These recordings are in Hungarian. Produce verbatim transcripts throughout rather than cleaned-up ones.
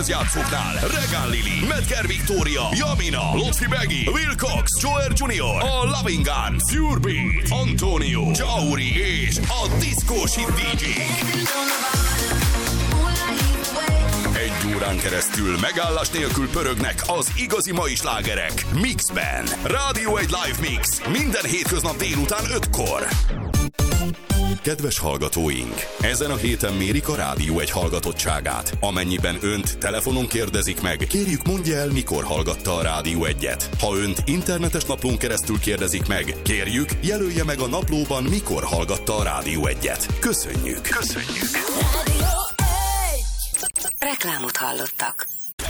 lemezjátszóknál Regán Lili, Medker Victoria, Jamina, Lotfi Begi, Wilcox, Joer junior, a Loving Gun, Furebeat, Antonio, Jauri és a Disco Shit dé dzsé. Egy órán keresztül megállás nélkül pörögnek az igazi mai slágerek Mixben. Rádió egy live mix minden hétköznap délután ötkor. Kedves hallgatóink, ezen a héten mérik a Rádió egy hallgatottságát. Amennyiben önt telefonon kérdezik meg, kérjük mondja el, mikor hallgatta a Rádió egyet. Ha önt internetes naplón keresztül kérdezik meg, kérjük jelölje meg a naplóban, mikor hallgatta a Rádió egyet. Köszönjük! Köszönjük! Reklámot hallottak.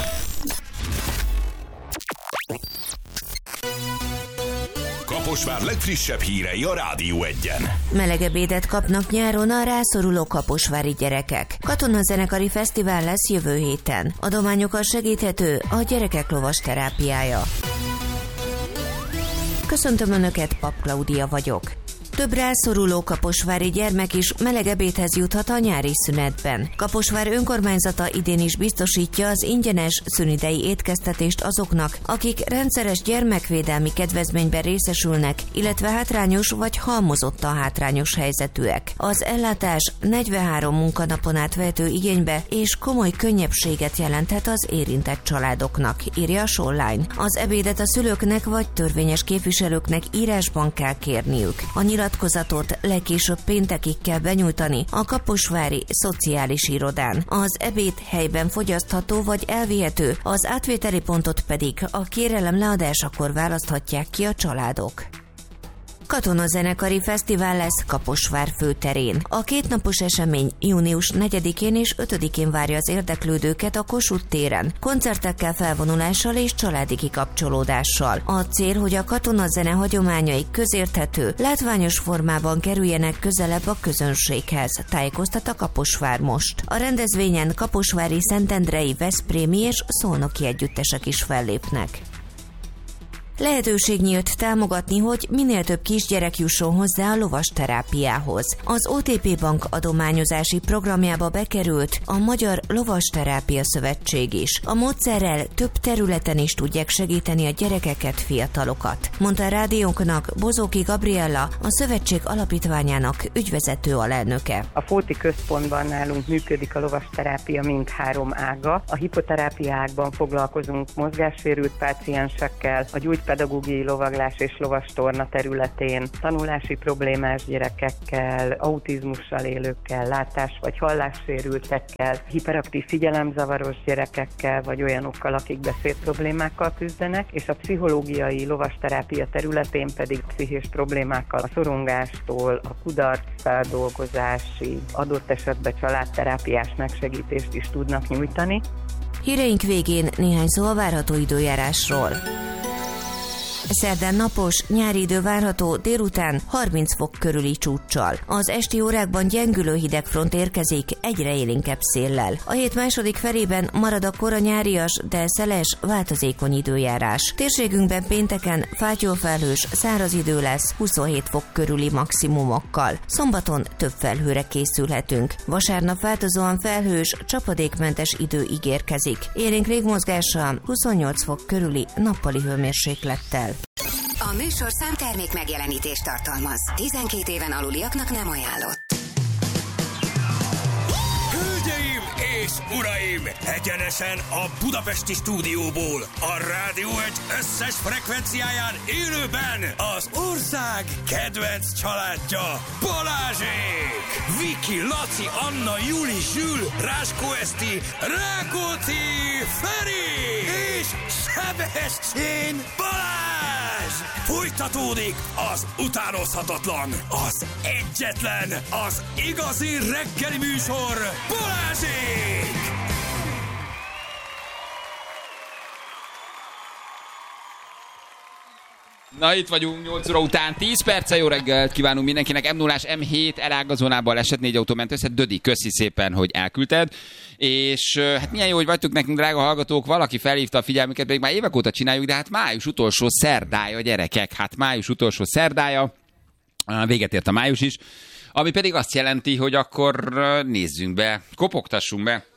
Kaposvár legfrissebb hírei a Rádió egyen. Meleg ebédet kapnak nyáron a rászoruló kaposvári gyerekek. Katonazenekari fesztivál lesz jövő héten. Adományokkal segíthető a gyerekek lovas terápiája. Köszöntöm Önöket, Pap Klaudia vagyok. Több rászoruló kaposvári gyermek is meleg ebédhez juthat a nyári szünetben. Kaposvár önkormányzata idén is biztosítja az ingyenes szünidei étkeztetést azoknak, akik rendszeres gyermekvédelmi kedvezményben részesülnek, illetve hátrányos vagy halmozottan hátrányos helyzetűek. Az ellátás negyvenhárom munkanapon át vehető igénybe, és komoly könnyebbséget jelenthet az érintett családoknak, írja a Online. Az ebédet a szülőknek vagy törvényes képviselőknek írásban kell kérniük. A nyilatkozatot legkésőbb péntekig kell benyújtani a kaposvári szociális irodán. Az ebéd helyben fogyasztható vagy elvihető, az átvételi pontot pedig a kérelem leadásakor választhatják ki a családok. Katonazenekari fesztivál lesz Kaposvár főterén. A kétnapos esemény június negyedikén és ötödikén várja az érdeklődőket a Kossuth téren, koncertekkel, felvonulással és családi kikapcsolódással. A cél, hogy a katonazene hagyományai közérthető, látványos formában kerüljenek közelebb a közönséghez, tájékoztat a Kaposvár most. A rendezvényen kaposvári, szentendrei, veszprémi és szolnoki együttesek is fellépnek. Lehetőség nyílt támogatni, hogy minél több kisgyerek jusson hozzá a lovas terápiához. Az o té pé Bank adományozási programjába bekerült a Magyar Lovas Terápia Szövetség is. A módszerrel több területen is tudják segíteni a gyerekeket, fiatalokat, mondta a rádiónknak Bozóki Gabriella, a szövetség alapítványának ügyvezető alelnöke. A Fóti központban nálunk működik a lovas terápia mindhárom ága. A hipoterápia ágban foglalkozunk mozgássérült páciensekkel, a gyógy pedagógiai lovaglás és lovastorna területén tanulási problémás gyerekekkel, autizmussal élőkkel, látás- vagy hallássérültekkel, hiperaktív figyelemzavaros gyerekekkel, vagy olyanokkal, akik beszédproblémákkal küzdenek, és a pszichológiai lovasterápia területén pedig pszichés problémákkal, a szorongástól, a kudarc feldolgozási, adott esetben családterápiás megsegítést is tudnak nyújtani. Híreink végén néhány szó a várható időjárásról. Szerdán napos, nyári idő várható, délután harminc fok körüli csúccsal. Az esti órákban gyengülő hidegfront érkezik, egyre élénkebb széllel. A hét második felében marad a kora nyárias, de szeles, változékony időjárás. Térségünkben pénteken fátyolfelhős, száraz idő lesz, huszonhét fok körüli maximumokkal. Szombaton több felhőre készülhetünk. Vasárnap változóan felhős, csapadékmentes idő ígérkezik. Élénk légmozgással, huszonnyolc fok körüli nappali hőmérséklettel. A műsor számtermék megjelenítést tartalmaz. tizenkét éven aluliaknak nem ajánlott. Hölgyeim és uraim! Egyenesen a budapesti stúdióból, a Rádió egy összes frekvenciáján élőben az ország kedvenc családja, Balázsék! Viki, Laci, Anna, Juli, Zsül, Ráskó Eszti, Rákóczi, Feri és Sebestyén Balázs! Folytatódik az utánozhatatlan, az egyetlen, az igazi reggeli műsor, Balázsék! Na, itt vagyunk nyolc óra után, tíz perccel. Jó reggelt kívánunk mindenkinek. em nullás em hét elágazónában esett, négy autó ment össze. Dödi, köszi szépen, hogy elküldted. És hát milyen jó, hogy vagytok nekünk, drága hallgatók. Valaki felhívta a figyelmüket, pedig már évek óta csináljuk, de hát május utolsó szerdája, gyerekek. Hát május utolsó szerdája. Véget ért a május is. Ami pedig azt jelenti, hogy akkor nézzünk be, kopogtassunk be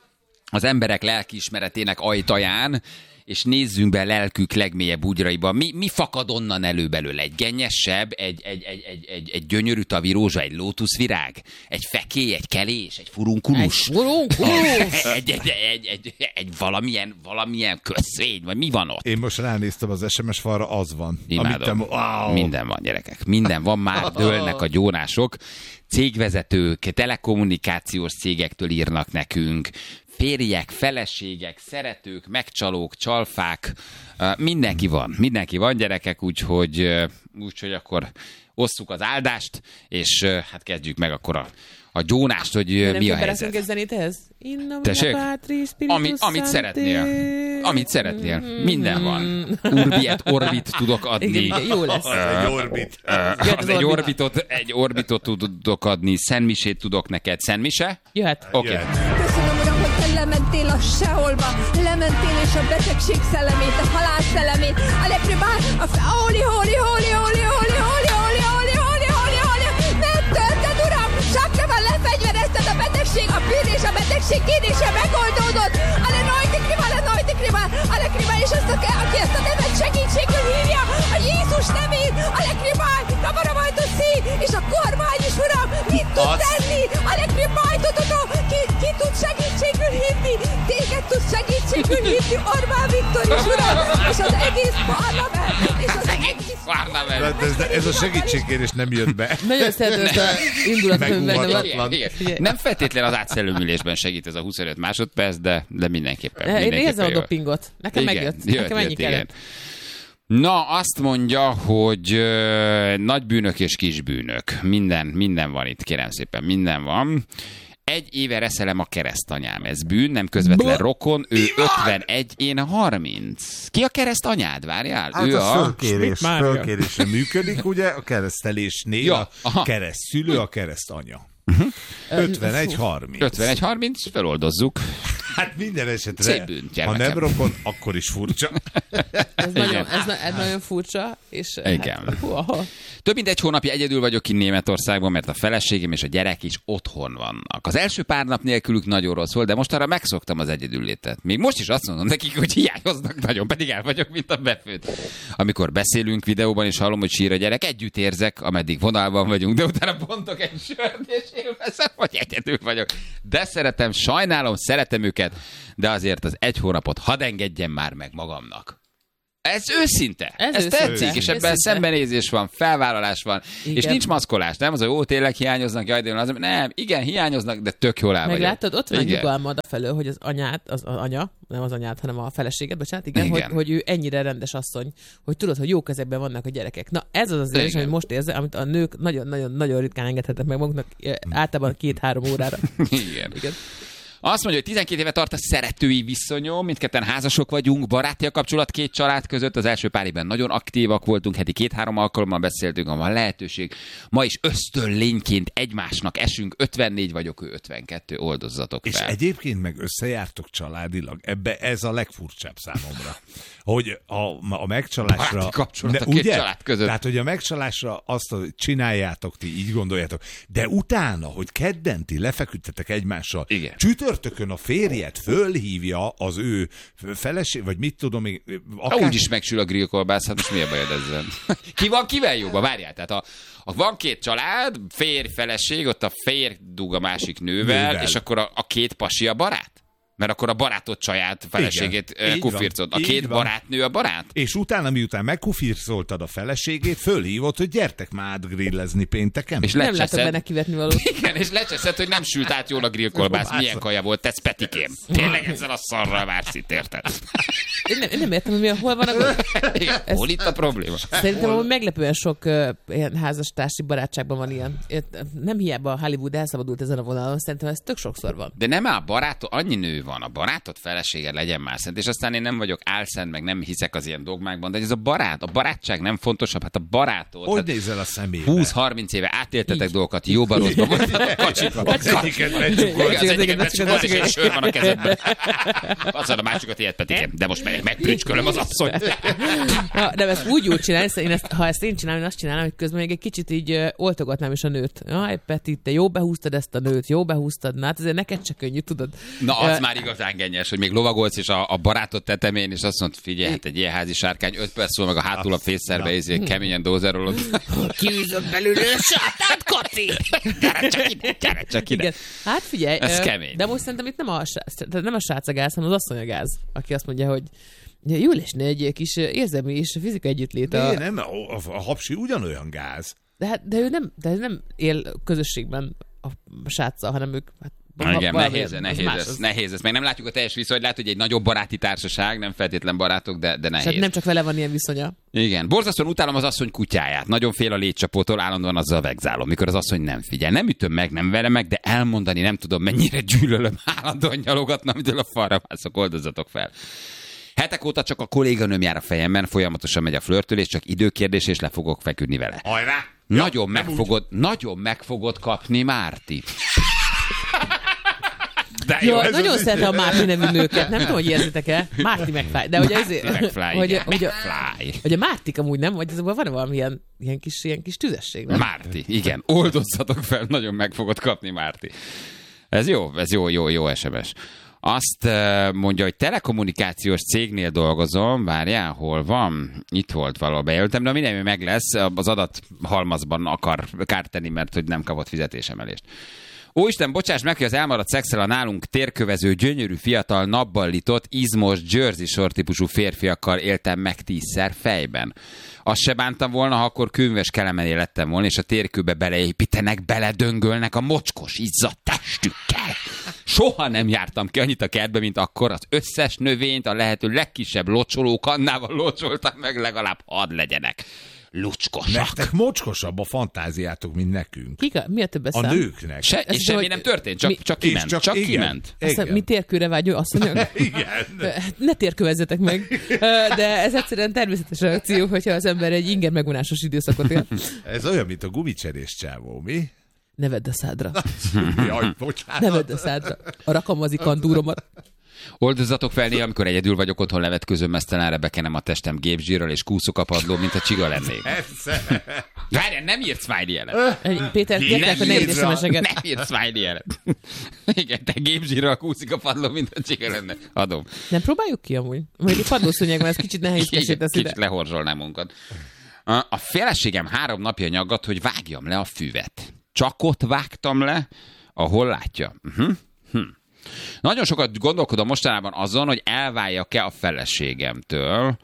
az emberek lelkiismeretének ajtaján, és nézzünk be lelkük legmélyebb bugyraiba. Mi, mi fakad onnan elő belőle? Egy gennyes seb, egy, egy, egy, egy, egy, egy gyönyörű tavirózsa, egy lótuszvirág, egy fekély, egy kelés, egy furunkulus? Egy furunkulus! egy, egy, egy, egy, egy valamilyen, valamilyen köszvény, vagy mi van ott? Én most ránéztem az es em es falra, az van. Imádom. Amit te, wow. Minden van, gyerekek. Minden van, már dőlnek a gyónások. Cégvezetők, telekommunikációs cégektől írnak nekünk, férjek, feleségek, szeretők, megcsalók, csalfák, mindenki van, mindenki van, gyerekek, úgyhogy, úgyhogy akkor osszuk az áldást, és hát kezdjük meg akkor a, a gyónást, hogy nem mi a helyzet. Nem egy zenét ehhez? Tessék? Ami, amit szeretnél. Amit szeretnél. Minden van. Urbi et orbit tudok adni. Igen, igen, jó lesz. Egy orbit. Uh, egy orbitot, egy orbitot tudok adni. Szentmisét tudok neked. Szentmise? Jöhet. Oké. Okay. Köszönöm, Uram, hogy te lementél a seholba, lementél és a betegség szellemét, a halál szellemét, a lepribál, a hóli, hóli, hóli, hóli, hóli, hóli, hóli, hóli, hóli, hóli, hóli, megtölted, Uram, sakrával lefegyverezted a betegség, a bűn és a betegség kérdése megoldódott, ale najti kribál, a najti kribál, a lekribál, és azt, aki ezt a nevet segítségül hívja, a Jézus nevét, a lekribál, a varamajtó szín, és a kormány is, Uram, mit tud tenni, a lekribál, tudod, ki, ki tud segítségül hívni, téged tud segítségül hívni, Orbán Viktor is, Uram, és az egész parlament, és az egész parlament. Ez, ez a segítségkérés nem jött be. Nagyon szeretem ezt a indulatot, hogy benne van. Nem feltétlen az átszelőmülésben segít ez a huszonöt másodperc, de, de mindenképpen. Én mindenképpen érzem a jó. dopingot. Nekem igen, megjött. Jött, Nekem ennyi jött, kellett. Na, azt mondja, hogy ö, nagy bűnök és kis bűnök. Minden, minden van itt, kérem szépen, minden van. Egy éve reszelem a keresztanyám. Ez bűn, nem közvetlen rokon. Ő ötvenegy, én harminc. Ki a keresztanyád? Várjál? Hát ő a a... fölkérés, fölkérésre működik, ugye? A keresztelésnél Ja, a keresztszülő, a keresztanya. Uh-huh. ötvenegy harminc. ötvenegy harminc, feloldozzuk. Hát minden esetre, Szép bűn, ha nem rokon, akkor is furcsa. Ez, nagyon, ez, ez nagyon furcsa. És igen. Hát, hú, több mint egy hónapja egyedül vagyok ki Németországban, mert a feleségem és a gyerek is otthon vannak. Az első pár nap nélkülük nagyon rossz volt, de most arra megszoktam az egyedüllétet. Még most is azt mondom nekik, hogy hiányoznak nagyon, pedig el vagyok, mint a befőtt. Amikor beszélünk videóban, és hallom, hogy sír a gyerek, együtt érzek, ameddig vonalban vagyunk, de utána bontok egy sört, és élvezem, hogy egyedül vagyok. De szeretem, sajnálom, szeretem őket, de azért az egy hónapot hadd engedjem már meg magamnak. Ez őszinte. Ez, Ez őszinte. Tetszik, és ebben őszinte. Szembenézés van, felvállalás van, igen. És nincs maszkolás, nem? Az, hogy ó, tényleg hiányoznak, jaj, de az, nem, igen, hiányoznak, de tök jól el vagyok. Meglátod, ott van nyugalmad a felől, hogy az anyát, az, az anya, nem az anyát, hanem a feleséged, bocsánat, igen, igen. Hogy, hogy ő ennyire rendes asszony, hogy tudod, hogy jó kezekben vannak a gyerekek. Na ez az az érzés, amit most érzem, amit a nők nagyon-nagyon-nagyon ritkán engedhetnek meg maguknak, általában két-három órára. Igen. igen. Azt mondja, hogy tizenkét éve tart a szeretői viszonyom, mindketten házasok vagyunk, baráti a kapcsolat két család között, az első pár évben nagyon aktívak voltunk, heti két-három alkalommal beszéltünk, ha van lehetőség. Ma is ösztönlényként egymásnak esünk, ötvennégy vagyok, ő ötvenkettő, oldozzatok fel. És egyébként meg összejártok családilag, ebbe ez a legfurcsább számomra. Hogy a, a megcsalásra... Baráti kapcsolat a két ugye? Család között. Tehát, hogy a megcsalásra azt, hogy csináljátok, ti így gondoljátok, de utána, hogy kedden ti lefeküdtetek egymással, igen. Csütörtökön a férjed fölhívja az ő feleség, vagy mit tudom még... Akár... Ha úgyis megsül a grillkolbász, hát most mi a bajod ezzel? Ki van kivel jobban? Várjál, tehát a, a, van két család, férj, feleség, ott a férj dug a másik nővel, nővel. És akkor a, a két pasi a barát? Mert akkor a barátod saját feleségét kufircolt. A két barátnő a barát? És utána, miután megkufircoltad a feleségét, fölhívott, hogy gyertek már átgrillezni pénteken. És nem látok benne kivetni valót. Igen, és lecseszed, hogy nem sült át jól a grillkolbász. Milyen kaja volt, tesz Petikém. Tényleg ezzel a szarral vársz itt, érted? Én nem, én nem értem, hogy milyen, hol van a... Igen, ez... Hol itt a probléma? Szerintem hol... meglepően sok uh, ilyen házastársi barátságban van ilyen. Nem hiába Hollywood elszabadult ezen a vonalon, szerintem ez tök sokszor van. De nem áll barátod, annyi nő van, a barátod felesége legyen már szent, és aztán én nem vagyok álszent, meg nem hiszek az ilyen dogmákban, de ez a barát, a barátság nem fontosabb, hát a barátod. Hogy hát nézel a szemébe? húsz-harminc éve átéltetek így dolgokat, jóba rosszba voltatok, kacsikva. Az egyiket becsukod, és egy sör van a kezedben. Aztán a másikat ilyet Petikém, de most megyek, megprücskölöm az asszonyt. De ezt úgy úgy csinálni, én ezt, ha ezt én csinálom, én azt csinálom, hogy közben még egy kicsit így uh, oltogatnám is a nőt. Jaj, Peti, te jó behúztad ezt a nőt, jó behúztad, na hát azért neked se könnyű, tudod. Na, az uh, már már igazán gennyes, hogy még lovagolsz, és a, a barátod tetemén, és azt mondod, figyelj, hát egy ilyen házi sárkány, öt perc szól, meg a hátul a fészerbe, és keményen dózerolod. Kiűzök belőle a sátát, Kati! Gyere csak ide, gyere csak ide. Igen. Hát figyelj, Ez ö, kemény. de most szerintem itt nem a, tehát nem a srác a gáz, hanem az asszony a gáz, aki azt mondja, hogy jó lesne egy kis érzelmi és fizikai együttlét. A... De nem, a, a, a hapsi ugyanolyan gáz. De, hát, de, ő nem, de ő nem él közösségben a sráccal, hanem ők... Hát, igen, nehéz, nehéz, ez, az... nehéz ez. Meg nem látjuk a teljes viszonyt, lehet, hogy egy nagyobb baráti társaság, nem feltétlen barátok, de, de nehéz. És nem csak vele van ilyen viszonya. Igen. Borzasztóan utálom az asszony kutyáját. Nagyon fél a létcsapótól, állandóan azzal vegzálom, mikor az asszony nem figyel. Nem ütöm meg, nem verem meg, de elmondani nem tudom, mennyire gyűlölöm, állandóan nyalogatna, amitől a falra mászok, oldozzatok fel. Hetek óta csak a kolléganőm jár a fejemben, folyamatosan megy a flörtölés, csak időkérdés, és le fogok feküdni vele. Hajrá! Nagyon, ja, meg fogod, nagyon meg fogod kapni, Márti. De jó, jó nagyon szeretem a Márti nevű nőket. Nem tudom, hogy érzitek-e. Márti McFly. De hogy azért, McFly, hogy, igen, hogy, McFly. hogy a Mártik amúgy nem, vagy van valami ilyen, ilyen, kis, ilyen kis tüzesség, nem? Márti, igen. Oldozzatok fel, nagyon meg fogod kapni, Márti. Ez jó, ez jó, jó, jó es em es. Azt mondja, hogy telekommunikációs cégnél dolgozom, várjál, hol van? Itt volt valahol bejelöltem, de minden meg lesz, az adathalmazban akar kárt tenni, mert hogy nem kapott fizetésemelést. Óisten, bocsáss meg, hogy az elmaradt szexel a nálunk térkövező, gyönyörű, fiatal, nappallított, izmos, Jersey Shore típusú férfiakkal éltem meg tízszer fejben. Azt se bántam volna, ha akkor könyves kelemené lettem volna, és a térkőbe beleépítenek, beledöngölnek a mocskos, izzadt testükkel. Soha nem jártam ki annyit a kertbe, mint akkor. Az összes növényt a lehető legkisebb locsolókannával locsoltam meg, legalább hadd legyenek lucskosak. Nektek mocskosabb a fantáziátok, mint nekünk. Kika, mi a több A nőknek. Se, és semmi hogy... nem történt, csak, mi, csak kiment. Csak, csak igen, kiment. Aztán mi térkőre vágyó asszonyok? Igen. Ne térkövezzetek meg. De ez egyszerűen természetes reakció, hogyha az ember egy inger megvonásos időszakot él. Ez olyan, mint a gumicserés csávó, mi? Ne vedd a szádra. Jaj, bocsánat. Ne vedd a szádra. A rakamazi kandúromat. Oldozzatok fel néha, amikor egyedül vagyok otthon, levetközöm mesztelenre, bekenem a testem gépzsírral, és kúszok a padló, mint a csiga lennék. Várjál, nem írt smiley jelet. Péter, kérlek, hogy ne írj es em es-eket. Nem írt smiley jelet. Igen, te gépzsírral kúszik a padló, mint a csiga lenne. Adom. Nem próbáljuk ki amúgy? Majd egy padlószőnyeg van, ez kicsit nehézkesé teszi. Kicsit lehorzsolnám munkat. A feleségem három napja nyaggat, hogy vágjam le a füvet. Csak ott vágtam le, ahol látja. Uh-huh. Hm. Nagyon sokat gondolkodom mostanában azon, hogy elváljak-e a feleségemtől.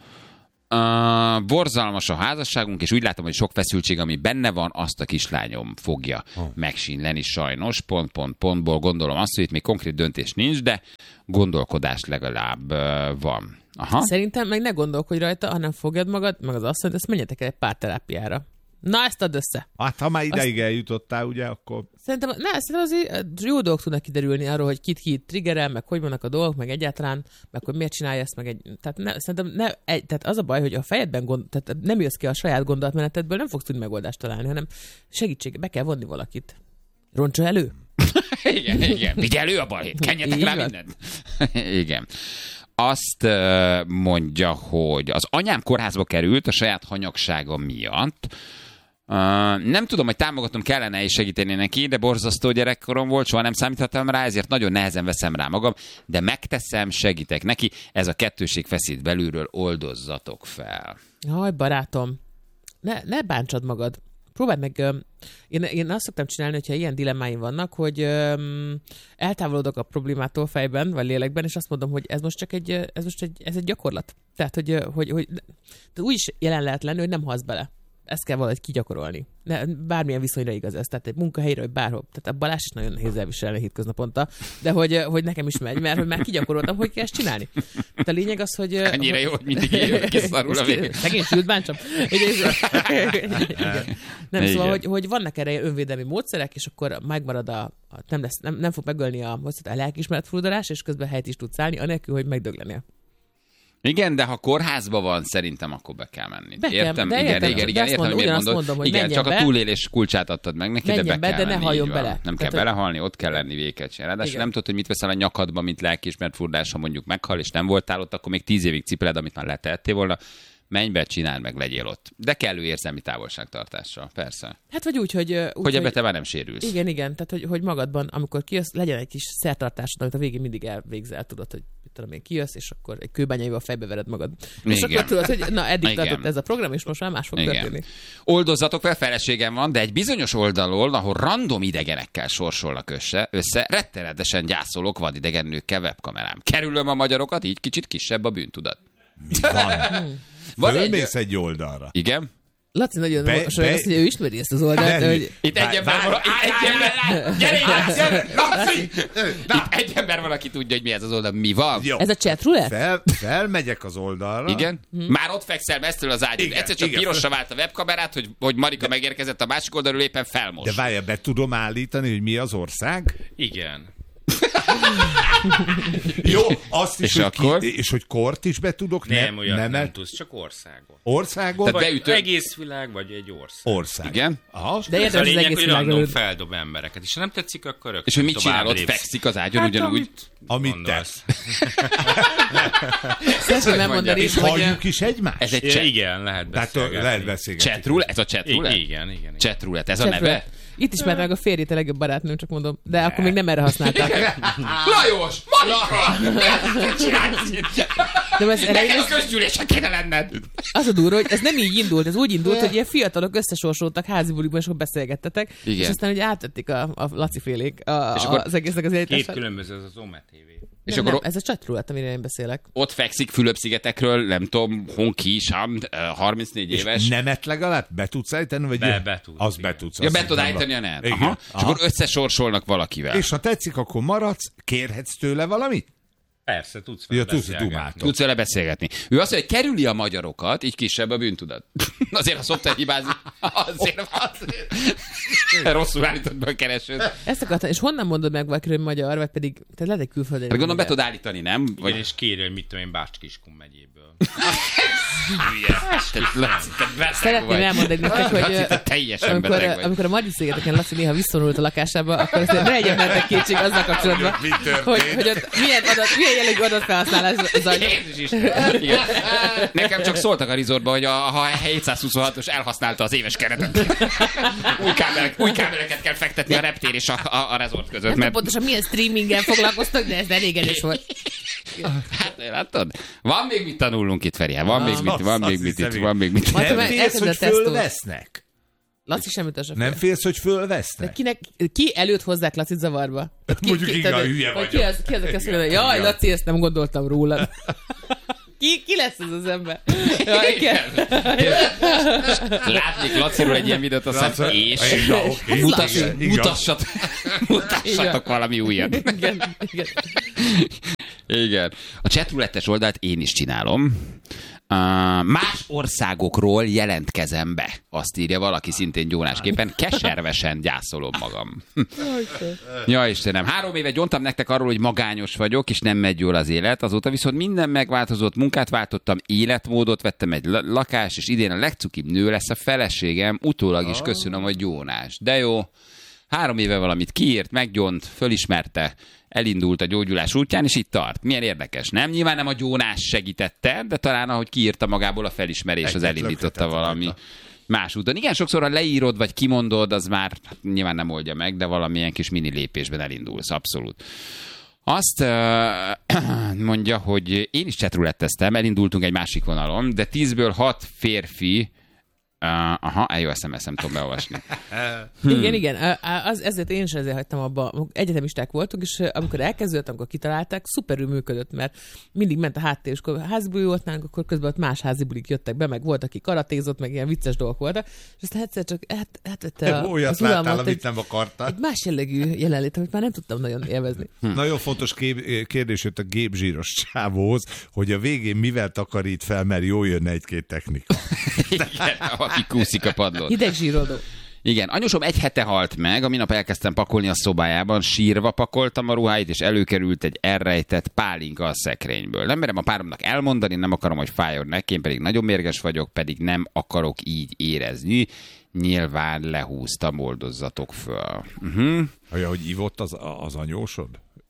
Uh, borzalmas a házasságunk, és úgy látom, hogy sok feszültség, ami benne van, azt a kislányom fogja oh. megsínleni sajnos. Pont, pont, pontból gondolom azt, hogy itt még konkrét döntés nincs, de gondolkodás legalább uh, van. Aha. Szerintem meg ne gondolkodj rajta, hanem fogjad magad, meg az asszonyt, ezt menjetek el egy párterápiára. Na, ezt add össze. Hát, ha már ideig Azt... eljutottál, ugye, akkor... Szerintem, ne, szerintem azért jó dolgok tudnak kiderülni arról, hogy kit ki triggerel, meg hogy vannak a dolgok, meg egyáltalán, meg hogy miért csinálja ezt, meg egy... Tehát ne, szerintem ne, egy, tehát az a baj, hogy a fejedben gond, tehát nem jössz ki a saját gondolatmenetedből, nem fogsz tudni megoldást találni, hanem segítség, be kell vonni valakit. Roncsa elő? igen, igen. Vigye elő a balhét, kenjetek rá mindent. Igen. Azt mondja, hogy az anyám kórházba került a saját hanyagsága miatt. Uh, nem tudom, hogy támogatom kellene és segíteni neki, de borzasztó gyerekkorom volt, soha nem számíthattam rá, ezért nagyon nehezen veszem rá magam, de megteszem, segítek neki. Ez a kettőség feszít belülről, oldozzatok fel. Jaj, barátom, ne, ne bántsad magad. Próbáld meg, én, én azt szoktam csinálni, hogyha ilyen dilemmáim vannak, hogy um, eltávolodok a problémától fejben, vagy lélekben, és azt mondom, hogy ez most csak egy, ez most egy, ez egy gyakorlat. Tehát, hogy, hogy, hogy úgy is jelen lehet lenni, hogy nem hasz bele. Ezt kell valahogy kigyakorolni. Ne, bármilyen viszonyra igaz ez, tehát egy munkahelyre, vagy bárhol. Tehát a Balázs is nagyon nehéz elviselni hétköznaponta, de hogy, hogy nekem is megy, mert hogy már kigyakoroltam, hogy kell ezt csinálni. Tehát a lényeg az, hogy... Annyira jó, hogy mindig éljön, kiszarul a végén. Szegény sült báncsam. Nem, szóval, hogy, hogy vannak erre önvédelmi módszerek, és akkor megmarad a... a nem, lesz, nem, nem fog megölni a, a lelkiismeret furdalás, és közben helyet is tudsz állni, anélkül, hogy megdöglenél. Igen, de ha kórházban van, szerintem akkor be kell menni. Be értem, kell, igen, értem, igen, de igen, azt értem, mondom, miért mondod. Mondom, hogy igen, csak be, a túlélés kulcsát adtad meg neki, de be be, kell de menni. ne halljon bele. Nem Tehát, kell belehalni, ott kell lenni vékecsen. Ráadásul igen. nem tudod, hogy mit veszel a nyakadba, mint lelkiismert furdás, ha mondjuk meghal, és nem voltál ott, akkor még tíz évig cipeled, amit már letehettél volna. menj be, csináld meg, legyél ott. De kellő érzelmi távolságtartással, persze. Hát vagy úgy, hogy... Úgy, hogy ebbe te már nem sérülsz. Igen, igen, tehát hogy, hogy magadban, amikor kijössz, legyen egy kis szertartásod, amit a végén mindig elvégzel, tudod, hogy tudom én, kijössz, és akkor egy kőbányaival fejbe vered magad. Igen. És akkor tudod, hogy na, eddig igen. tartott ez a program, és most már más fog igen. történni. Oldozzatok fel, feleségem van, de egy bizonyos oldalon, ahol random idegenekkel sorsolnak össze, össze rettenetesen gyászolok vadidegen nőkkel webkamerám. Kerülöm a magyarokat, így kicsit kisebb a bűntudat. Mi van? Fölmész egy... egy oldalra. Igen. Laci nagyon be, most be... azt, hogy ő ismeri ezt az oldalt. Hogy... Itt egy ember van, Itt egy ember van, aki tudja, hogy mi ez az oldal. Mi van? Jó. Ez a chatroulette? Fel, felmegyek az oldalra. Igen? Hmm. Már ott fekszel mesztől az ágyad. Egyszer csak pirosra vált a webkamerát, hogy, hogy Marika de... megérkezett a másik oldalról, éppen felmos. De várja, be tudom állítani, hogy mi az ország? Igen. Jó, azt is, és, hogy akkor? Ki, és hogy kort is be tudok? Nem, olyan nem, nem tudsz, csak országot. Országot? Vagy beütő... egész világ, vagy egy ország. Ország. Igen? Aha. De érdemes az egész világ, hogy feldob embereket, és ha nem tetszik, akkor rögtön és hogy mit csinál, ott fekszik az ágyon, hát, ugyanúgy? Amit, amit tesz. Szeretném elmondani, és halljuk is egymást? Ez egy chat. Igen, lehet beszélgetni. Lehet beszélgetni. Chatroulette? Ez a chatroulette? Igen, igen. Chatroulette, ez a neve? Itt ismert meg a férjét, a legjobb barátnőm, csak mondom. De akkor még nem erre használták. Lajos! Marika! De ez elején a közgyűlésen kéne lenned. Az a durva, hogy ez nem így indult, ez úgy indult, hogy ilyen fiatalok összesorsoltak házi bulikban, és akkor beszélgettetek. Igen. És aztán ugye átvették a, a Laci félék a, és a, az egésznek az életesát. Két különböző az az Ome té vé. És nem, akkor nem, ez a chatroulette, amire én beszélek. Ott fekszik Fülöp-szigetekről, nem tudom, Honki, Sam, harmincnégy éves. És nemet legalább be tudsz állítani? Vagy be, be tudsz. Az be tudsz. Ja, be tudod állítani a nem. Aha. És akkor összesorsolnak valakivel. És ha tetszik, akkor maradsz, kérhetsz tőle valamit? Persze, tudsz vele ja, beszélgetni. Tudsz vele beszélgetni. Ő azt mondja, hogy kerüli a magyarokat, így kisebb a bűntudat. Azért, ha szoktál hibázni, azért, azért. Rosszul állítod be a keresőt. Ezt akartam, és honnan mondod meg valakiről, hogy magyar, vagy pedig te lehet egy külföldön? Hát gondolom, be tudod állítani, nem? Vagy... Igen, és kérje, hogy mit tudom én, Bács-Kiskun megyéből. Szeretném elmondani nektek, hogy amikor, amikor a Margit-szigeteken Laci néha visszavonult a lakásába, akkor azért ne legyen bennetek kétség azzal kapcsolatban, hogy, hogy ott milyen, adat, milyen jellegű adatfelhasználás zajlik. Nekem csak szóltak a resortba, hogy a, a hétszázhuszonhatos elhasználta az éves keretet. Új, kábelek, új kábeleket kell fektetni a reptér és a, a, a resort között. Mert... pontosan milyen streamingen foglalkoztak, de ez elég erős volt. Hát látod? Van még mit tanulnunk itt, Feri. Van még mit, van még mit itt, van még mit. Nem félsz, hogy fölvesznek? Laci sem ütös a fél. Nem félsz, hogy fölvesznek? De kinek, ki előtt hozzák Lacit zavarba? Ki, mondjuk ki, igen, hülye vagyok. Ki az, ki az, aki azt mondja, jaj, Laci, ezt nem gondoltam rólad. Ki, ki lesz ez az ember? Jaj, látnék Laciról egy ilyen videót, aztán és mutassatok, mutassatok valami újat. Igen, igen. Igen. A chatroulette-es oldalt én is csinálom. Uh, más országokról jelentkezem be. Azt írja valaki szintén gyónásképpen. Keservesen gyászolom magam. Ja, Istenem. Három éve gyontam nektek arról, hogy magányos vagyok, és nem megy jól az élet. Azóta viszont minden megváltozott, munkát váltottam, életmódot, vettem egy lakást, és idén a legcukibb nő lesz a feleségem. Utólag is köszönöm a gyónás. De jó. Három éve valamit kiírt, meggyont, fölismerte, elindult a gyógyulás útján, és itt tart. Milyen érdekes, nem? Nyilván nem a gyónás segítette, de talán ahogy kiírta magából a felismerés, egy az elindította valami rajta. Más úton. Igen, sokszor ha leírod, vagy kimondod, az már nyilván nem oldja meg, de valamilyen kis mini lépésben elindulsz, abszolút. Azt uh, mondja, hogy én is chatrouletteztem, elindultunk egy másik vonalon, de tízből hat férfi. Uh, aha, eljó es em es, nem tudom beolvasni. Hmm. Igen, igen. Az, ezért én is ezért hagytam abba. Egyetemisták voltunk, és amikor elkezdődött, amikor kitalálták, szuperül működött, mert mindig ment a háttér, és akkor házbuli volt nálunk, akkor közben ott más házi bulik jöttek be, meg volt, aki karatézott, meg ilyen vicces dolgok voltak, és aztán egyszer csak át, átvette a, olyat az láttál, amit nem akartál. Egy más jellegű jelenlét, amit már nem tudtam nagyon élvezni. Hm. Nagyon fontos kép- kérdés jött a gépzsíros csávóhoz, hogy a végén mivel takarít fel, mert jól jönne egy-két technika. Igen, aki kúszik a padlót. Hidegzsírodó. Igen, anyósom egy hete halt meg, a minap elkezdtem pakolni a szobájában, sírva pakoltam a ruháit, és előkerült egy elrejtett pálinka a szekrényből. Nem merem a páromnak elmondani, nem akarom, hogy fájjon neki, én pedig nagyon mérges vagyok, pedig nem akarok így érezni. Nyilván lehúztam, oldozzatok föl. Uh-huh. Olyan, hogy ivott az, az anyósod?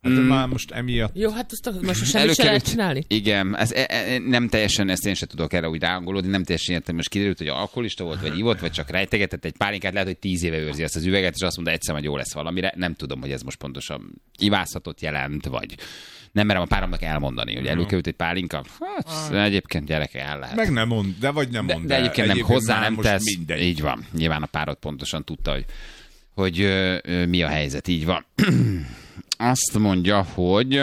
Hát mm. már most emiatt... Jó, hát azt most semmit se lehet csinálni. Igen, ez, e, e, nem teljesen, ezt én sem tudok erre úgy ráangolódni, nem teljesen értem, most kiderült, hogy alkoholista volt, vagy ivott, vagy csak rejtegetett egy pálinkát, lehet, hogy tíz éve őrzi azt az üveget, és azt mondta, egyszer majd jó lesz valamire. Nem tudom, hogy ez most pontosan ivászatot jelent, vagy nem merem a páromnak elmondani, hogy előkerült egy pálinka. Hát, egyébként gyereke el lehet. Meg nem mond, de vagy nem mond. De, de egyébként, egyébként nem, hozzá nem tesz. Mindegy. Így van. Nyilván a párod pontosan tudta, hogy, hogy ö, ö, mi a helyzet. Így van. Azt mondja, hogy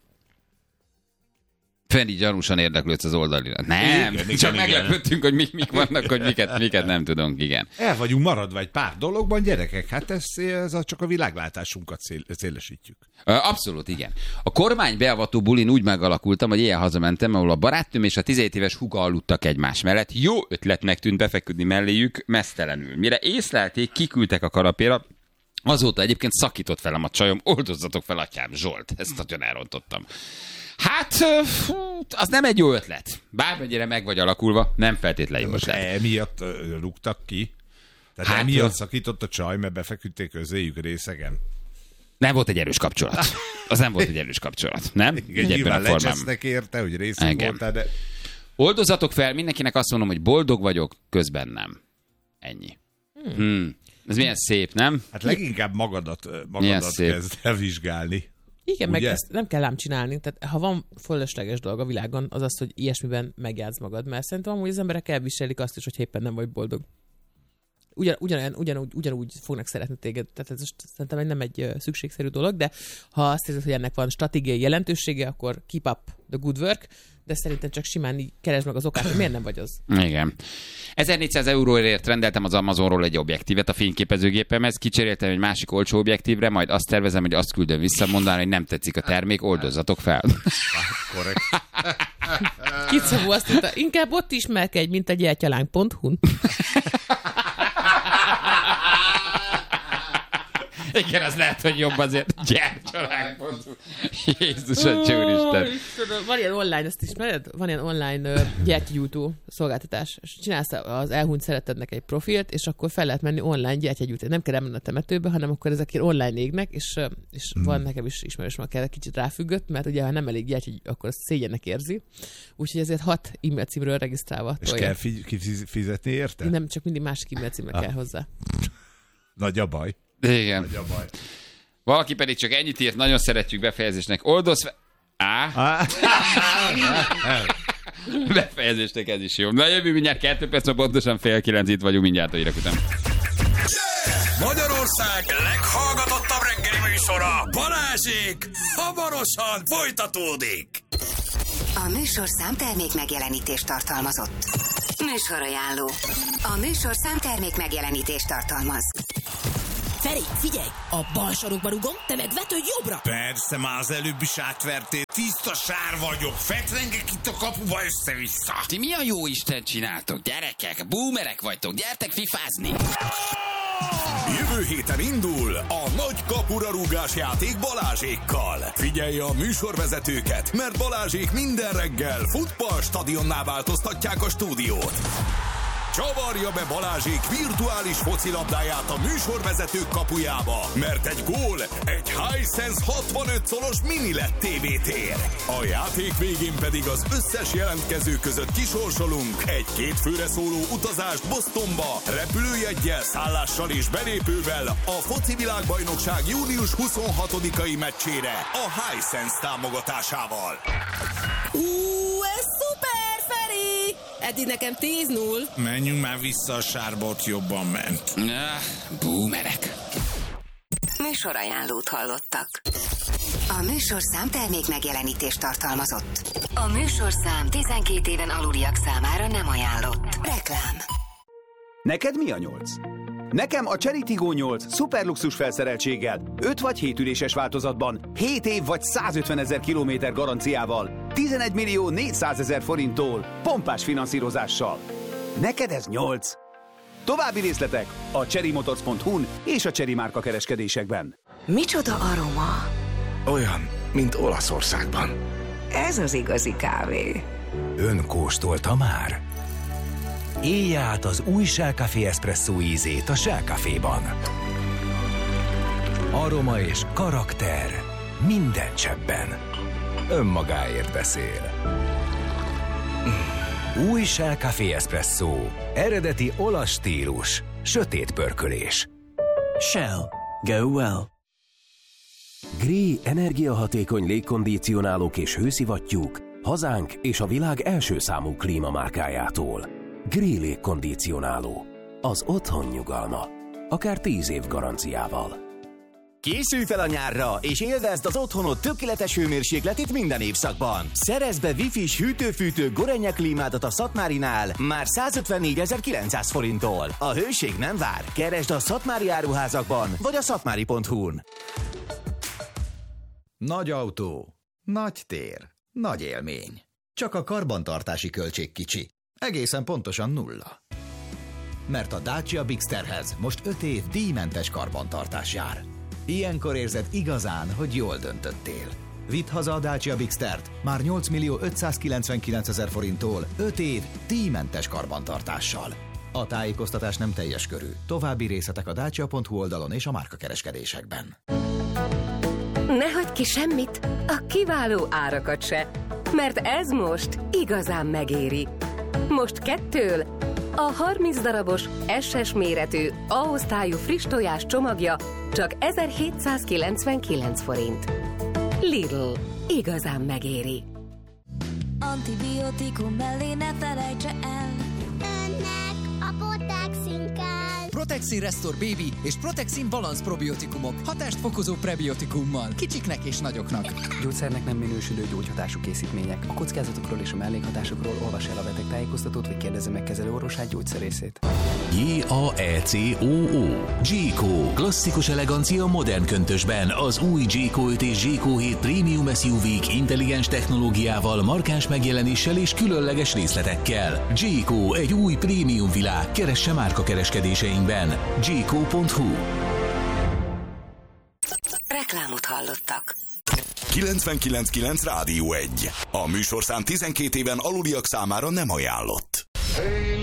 Feri, gyanúsan érdeklődsz az oldalira. Nem, igen, csak igen, meglepődtünk, hogy mik, mik vannak, hogy miket, miket nem tudunk, igen. El vagyunk maradva egy pár dologban, gyerekek, hát ez, ez a, csak a világlátásunkat szél, szélesítjük. Abszolút, igen. A kormány beavató bulin úgy megalakultam, hogy ilyen hazamentem, ahol a barátnőm és a tizenhét éves húga aludtak egymás mellett. Jó ötletnek tűnt befeküdni melléjük mesztelenül. Mire észlelték, kiküldtek a kanapéra. Azóta egyébként szakított velem a csajom, oldozzatok fel, atyám, Zsolt. Ezt nagyon elrontottam. Hát, az nem egy jó ötlet. Bármennyire meg vagy alakulva, nem feltétlenül jó ötlet. Emiatt rúgtak ki? Tehát hát, emiatt szakított a csaj, mert befeküdték közéjük részegen? Nem volt egy erős kapcsolat. Az nem volt egy erős kapcsolat, nem? Igen, nyilván lecsesznek érte, hogy részünk voltál, de... Oldozzatok fel, mindenkinek azt mondom, hogy boldog vagyok, közben nem. Ennyi. Hmm. Hmm. Ez milyen szép, nem? Hát leginkább magadat, magadat kezd el vizsgálni. Igen, ugye? Meg ezt nem kell ám csinálni. Tehát ha van fölösleges dolog a világon, az az, hogy ilyesmiben megjátsz magad. Mert szerintem amúgy az emberek elviselik azt is, hogy éppen nem vagy boldog. Ugyan, ugyan, ugyanúgy, ugyanúgy fognak szeretni téged. Tehát ez szerintem nem egy szükségszerű dolog, de ha azt érzed, hogy ennek van stratégiai jelentősége, akkor keep up the good work, de szerintem csak simán így keresd meg az okát, hogy miért nem vagy az. Igen. ezernégyszáz euróért rendeltem az Amazonról egy objektívet a fényképezőgépemhez, kicseréltem egy másik olcsó objektívre, majd azt tervezem, hogy azt küldöm vissza, mondaná, hogy nem tetszik a termék, oldozzatok fel. Korrekt. Kicszavú azt mondta, inkább ott ismerkedj, mint a gyertyalánk pont hu-n. Igen, az lehet, hogy jobb azért. Gyertyalánk pont hu. Jézus, a Úristen. Van ilyen online, ezt ismered? Van ilyen online uh, gyertyagyújtó szolgáltatás. És csinálsz az elhunyt szeretednek egy profilt, és akkor fel lehet menni online gyertyagyújtó. Nem kell elmenni a temetőbe, hanem akkor ezek ilyen online égnek, és, és hmm. van nekem is ismerős, kell kicsit ráfüggött, mert ugye ha nem elég gyertyagyújtó, akkor azt szégyennek érzi. Úgyhogy ezért hat e-mail címről regisztrálva. És tolja. Kell fizetni érte? Nem, csak mindig másik e-mail címre ah. kell hozzá. Nagy a baj. Igen. Nagy a baj. Valaki pedig csak ennyit írt, nagyon szeretjük befejezésnek. Oldoz fe... Á? Befejezésnek ez is jó. Na jövő mindjárt kettő perc, ma pontosan fél kilenc, itt vagyunk mindjárt a hírek után. Magyarország leghallgatottabb reggeli műsora, Balázsék, hamarosan folytatódik. A műsorszám termék megjelenítést tartalmazott. Műsorajánló. A műsorszám termék megjelenítést tartalmaz. Feri, figyelj! A bal sarokba rugom, te meg vetődj jobbra! Persze, már az előbb is átvertél. Tiszta sár vagyok, fetrengek itt a kapuba össze-vissza. Ti mi a jó Isten csináltok, gyerekek? Boomerek vagytok, gyertek fifázni! Jövő héten indul a nagy kapura rúgás játék Balázsékkal. Figyelj a műsorvezetőket, mert Balázsék minden reggel futballstadionná változtatják a stúdiót. Csavarja be Balázsék virtuális focilabdáját a műsorvezetők kapujába, mert egy gól egy Hisense hatvanöt szolos mini led té vé tér. A játék végén pedig az összes jelentkező között kisorsolunk egy két főre szóló utazást Bostonba, repülőjeggyel, szállással és belépővel a foci világbajnokság június huszonhatodikai meccsére a Hisense támogatásával. Ú, ez szuper, Feri! Eddig nekem tíz null. Menjünk már vissza a sárba, ott jobban ment. Ah, boomerek. Műsorajánlót hallottak. A műsorszám termék megjelenítést tartalmazott. A műsorszám tizenkét éven aluliak számára nem ajánlott. Reklám. Neked mi a nyolc? Nekem a Chery Tiggo nyolc szuperluxus felszereltséggel, öt vagy hét üléses változatban, hét év vagy százötvenezer kilométer garanciával, tizenegy millió négyszázezer forinttól, pompás finanszírozással. Neked ez nyolc. További részletek a chery motors pont hu-n és a Chery márka kereskedésekben. Micsoda aroma? Olyan, mint Olaszországban. Ez az igazi kávé. Ön kóstolta már? Élj át az új Shell Café Espresso ízét a Shell Caféban. Aroma és karakter. minden cseppben önmagáért beszél. Új Shell Café Espresso. Eredeti olasz stílus. Sötét pörkölés. Shell. Go well. Grey energiahatékony légkondicionálók és hőszivattyúk hazánk és a világ első számú klímamárkájától. Grey légkondicionáló. Az otthon nyugalma. Akár tíz év garanciával. Készülj fel a nyárra, és élvezd az otthonod tökéletes hőmérsékletét minden évszakban. Szerezd be Wi-Fi-s hűtő-fűtő Gorenje klímádat a Szatmárinál már százötvennégyezer-kilencszáz forinttól. A hőség nem vár. Keresd a Szatmári áruházakban, vagy a szatmári pont hu-n. Nagy autó, nagy tér, nagy élmény. Csak a karbantartási költség kicsi. Egészen pontosan nulla. Mert a Dacia Bigsterhez most öt év díjmentes karbantartás jár. Ilyenkor érzed igazán, hogy jól döntöttél. Vidd haza a Dacia Bigstert már nyolc millió ötszázkilencvenkilencezer forinttól öt év díjmentes karbantartással. A tájékoztatás nem teljes körű. További részletek a dacia pont hu oldalon és a márkakereskedésekben. Ne hagyd ki semmit, a kiváló árakat se, mert ez most igazán megéri. Most kettől a harminc darabos es es méretű A-osztályú friss tojás csomagja csak ezerhétszázkilencvenkilenc forint. Lidl, igazán megéri. Antibiotikum mellé ne felejtse el. Önnek a Protexin kell. Protexin Restore Baby és Protexin Balance probiotikumok. Hatást fokozó prebiotikummal. Kicsiknek és nagyoknak. Gyógyszernek nem minősülő gyógyhatású készítmények. A kockázatokról és a mellékhatásokról olvas el a betegtájékoztatót, vagy kérdezze meg kezelőorvosát, gyógyszerészét. J A E C O O Jayco. Klasszikus elegancia modern köntösben. Az új Jayco öt és Jayco hét Premium es u vé-k intelligens technológiával, markáns megjelenéssel és különleges részletekkel. Jayco, egy új prémium világ. Keresse márkakereskedéseinkben. Jayco pont hu. Reklámot hallottak. kilencvenkilenc kilenc Rádió egy. A műsorszám tizenkét éven aluliak számára nem ajánlott.